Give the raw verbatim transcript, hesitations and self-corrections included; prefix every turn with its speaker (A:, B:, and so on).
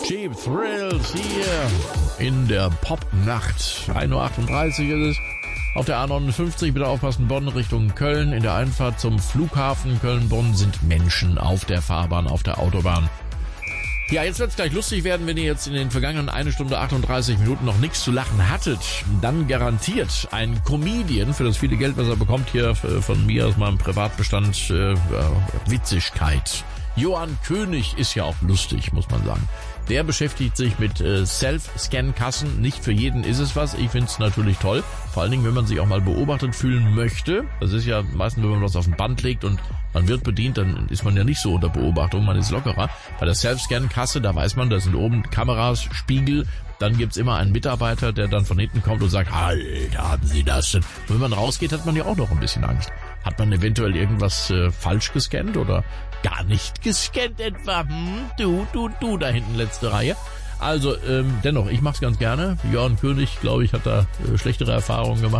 A: Cheap Thrills hier in der Popnacht. ein Uhr achtunddreißig ist es. Auf der A neunundfünfzig, bitte aufpassen, Bonn Richtung Köln. In der Einfahrt zum Flughafen Köln-Bonn sind Menschen auf der Fahrbahn, auf der Autobahn. Ja, jetzt wird's gleich lustig werden, wenn ihr jetzt in den vergangenen eine Stunde achtunddreißig Minuten noch nichts zu lachen hattet. Dann garantiert ein Comedian für das viele Geld, was er bekommt hier von mir aus meinem Privatbestand, äh, Witzigkeit. Johann König ist ja auch lustig, muss man sagen. Der beschäftigt sich mit äh, Self-Scan-Kassen. Nicht für jeden ist es was. Ich finde es natürlich toll. Vor allen Dingen, wenn man sich auch mal beobachtet fühlen möchte. Das ist ja meistens, wenn man was auf ein Band legt und man wird bedient, dann ist man ja nicht so unter Beobachtung. Man ist lockerer. Bei der Self-Scan-Kasse, da weiß man, da sind oben Kameras, Spiegel. Dann gibt's immer einen Mitarbeiter, der dann von hinten kommt und sagt, halt, haben Sie das denn? Und wenn man rausgeht, hat man ja auch noch ein bisschen Angst. Hat man eventuell irgendwas äh, falsch gescannt oder gar nicht gescannt etwa? Hm, du, du, du, da hinten letzte Reihe. Also, ähm, dennoch, ich mach's ganz gerne. Johann König, glaube ich, hat da äh, schlechtere Erfahrungen gemacht.